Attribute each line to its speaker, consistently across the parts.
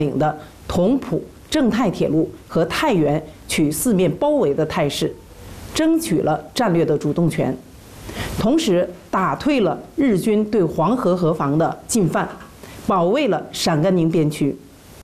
Speaker 1: 领的同蒲、正太铁路和太原取四面包围的态势，争取了战略的主动权，同时打退了日军对黄河河防的进犯，保卫了陕甘宁边区。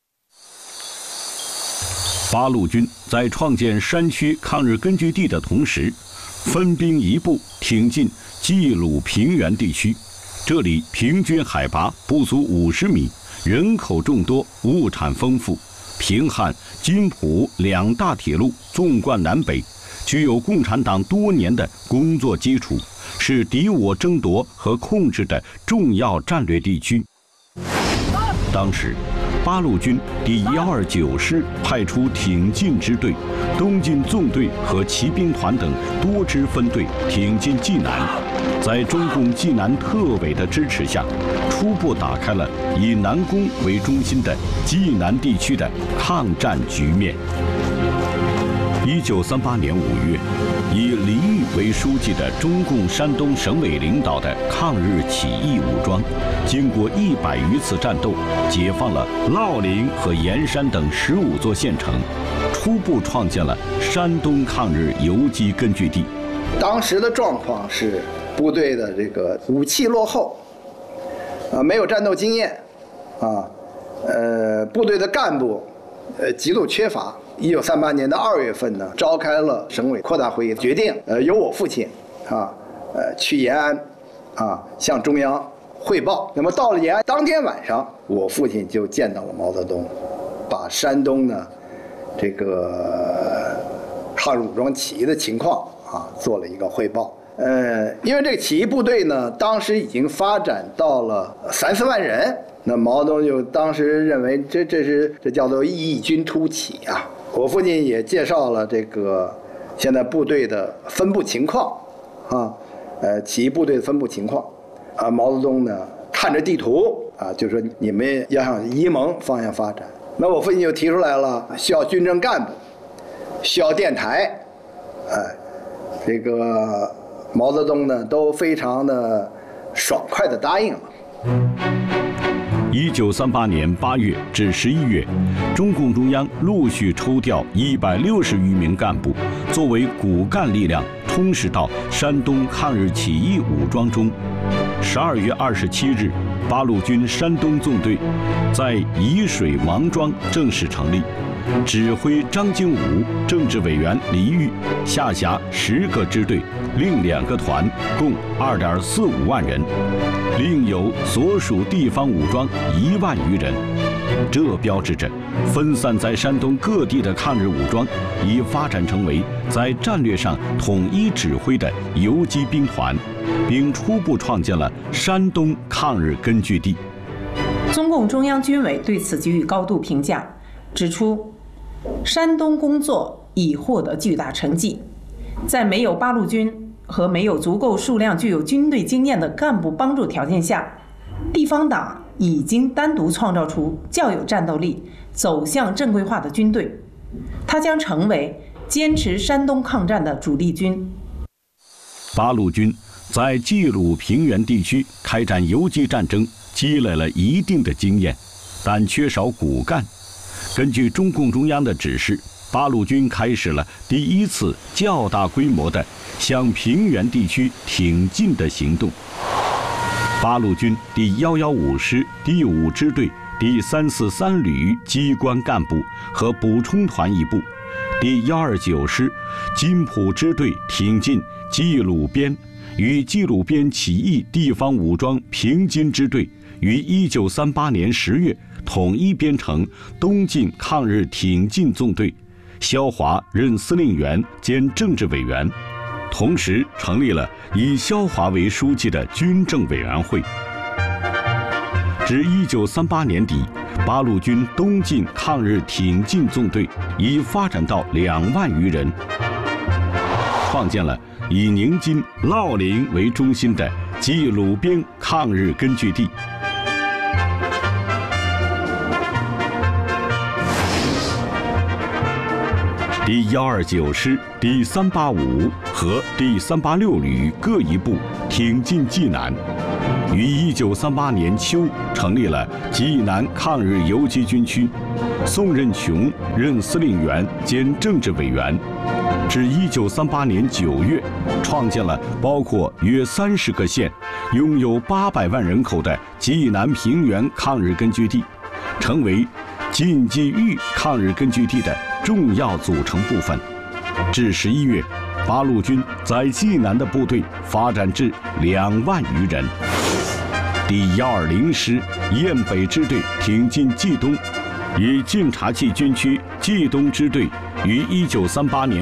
Speaker 2: 八路军在创建山区抗日根据地的同时，分兵一部挺进冀鲁平原地区，这里平均海拔不足50米，人口众多，物产丰富。平汉、津浦两大铁路纵贯南北，具有共产党多年的工作基础，是敌我争夺和控制的重要战略地区。当时，八路军第129师派出挺进支队、东进纵队和骑兵团等多支分队挺进冀南，在中共冀南特委的支持下，初步打开了以南宫为中心的冀南地区的抗战局面。1938年5月，以李玉为书记的中共山东省委领导的抗日起义武装，经过100余次战斗，解放了乐陵和盐山等15座县城，初步创建了山东抗日游击根据地。
Speaker 3: 当时的状况是，部队的这个武器落后，没有战斗经验，部队的干部，极度缺乏。1938年的2月份呢，召开了省委扩大会议，决定由我父亲去延安向中央汇报。那么到了延安当天晚上，我父亲就见到了毛泽东，把山东呢这个抗日武装起义的情况做了一个汇报。因为这个起义部队呢，当时已经发展到了3-4万人，那毛泽东就当时认为这叫做异军突起啊。我父亲也介绍了这个现在部队的分布情况起义部队的分布情况毛泽东呢看着地图就说你们要向沂蒙方向发展。那我父亲就提出来了，需要军政干部，需要电台，这个毛泽东呢都非常的爽快的答应了。
Speaker 2: 1938年8月至11月，中共中央陆续抽调160余名干部，作为骨干力量，充实到山东抗日起义武装中。12月27日，八路军山东纵队在沂水王庄正式成立，指挥张经武、政治委员李玉，下辖10个支队，另2个团，共2.45万人，另有所属地方武装1万余人。这标志着分散在山东各地的抗日武装已发展成为在战略上统一指挥的游击兵团，并初步创建了山东抗日根据地。
Speaker 1: 中共中央军委对此给予高度评价，指出山东工作已获得巨大成绩，在没有八路军和没有足够数量具有军队经验的干部帮助条件下，地方党已经单独创造出较有战斗力、走向正规化的军队，它将成为坚持山东抗战的主力军。
Speaker 2: 八路军在冀鲁平原地区开展游击战争，积累了一定的经验，但缺少骨干。根据中共中央的指示，八路军开始了第一次较大规模的向平原地区挺进的行动。八路军第115师第5支队第343旅机关干部和补充团一部，第129师津浦支队挺进冀鲁边，与冀鲁边起义地方武装平津支队于1938年10月统一编成东进抗日挺进纵队，萧华任司令员兼政治委员，同时成立了以萧华为书记的军政委员会。至1938年底，八路军东进抗日挺进纵队已发展到2万余人，创建了以宁津、乐陵为中心的冀鲁边抗日根据地。第129师第385和第386旅各一部挺进冀南， 于1938年秋成立了济南抗日游击军区，宋任穷任司令员兼政治委员。至1938年9月，创建了包括约30个县、拥有800万人口的济南平原抗日根据地，成为晋冀豫抗日根据地的重要组成部分。至11月，八路军在济南的部队发展至2万余人。第120师雁北支队挺进冀东，与晋察冀军区冀东支队于1938年